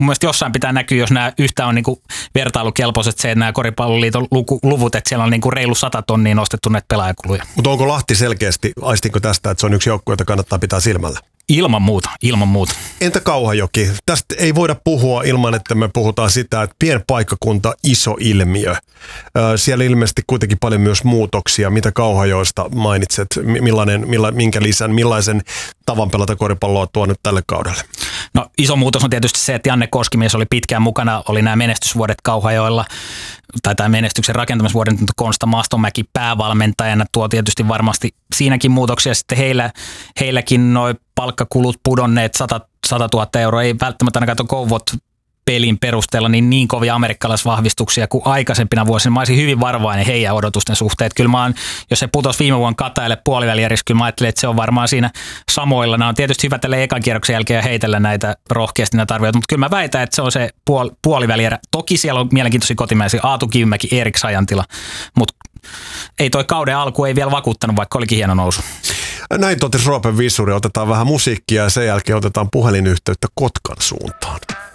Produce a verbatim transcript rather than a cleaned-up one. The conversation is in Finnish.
mun mielestä jossain pitää näkyä, jos nämä yhtä on niinku vertailukelpoiset se, että nämä Koripalloliiton luku, luvut, että siellä on niinku reilu sata tonnia nostettu näitä pelaajakuluja. Mutta onko Lahti selkeästi, aistinko tästä, että se on yksi joukkue, jota kannattaa pitää silmällä? Ilman muuta, ilman muuta. Entä Kauhajoki? Tästä ei voida puhua ilman, että me puhutaan sitä, että pienpaikkakunta, iso ilmiö. Siellä ilmeisesti kuitenkin paljon myös muutoksia. Mitä Kauhajoista mainitset? Millainen, milla, minkä lisän, millaisen tavan pelata koripalloa tuo nyt tälle kaudelle? No iso muutos on tietysti se, että Janne Koskimies oli pitkään mukana, oli nämä menestysvuodet Kauhajoilla, tai tämä menestyksen rakentamisvuoden Konsta Mastonmäki päävalmentajana tuo tietysti varmasti siinäkin muutoksia. Sitten heillä, heilläkin noi palkkakulut pudonneet sata tuhatta euroa, ei välttämättä ainakaan tuon Kouvot pelin perusteella niin, niin kovia amerikkalaisvahvistuksia kuin aikaisempina vuosina. Mä olisin hyvin varovainen heidän odotusten suhteen. Kyllä mä oon, jos se putosi viime vuonna Katajalle puolivälieriksi, kyllä mä ajattelin, että se on varmaan siinä samoilla. Nämä on tietysti hyvä tälle ekan kierroksen jälkeen ja heitellä näitä rohkeasti näitä arvioita, mutta kyllä mä väitän, että se on se puol- puolivälierä. Toki siellä on mielenkiintoisia kotimaisia, Aatu Kivimäki, Erik Sajantila, mutta ei toi kauden alku ei vielä vakuuttanut, vaikka olikin hieno nousu. Näin totesi Roope Vissuri. Otetaan vähän musiikkia ja sen jälkeen otetaan puhelinyhteyttä Kotkan suuntaan.